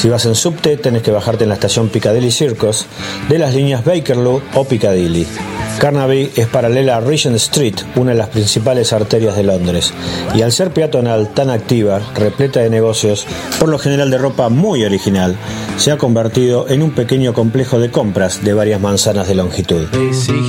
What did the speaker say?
Si vas en subte, tenés que bajarte en la estación Piccadilly Circus de las líneas Bakerloo o Piccadilly. Carnaby es paralela a Regent Street, una de las principales arterias de Londres, y al ser peatonal tan activa, repleta de negocios, por lo general de ropa muy original, se ha convertido en un pequeño complejo de compras de varias manzanas de longitud.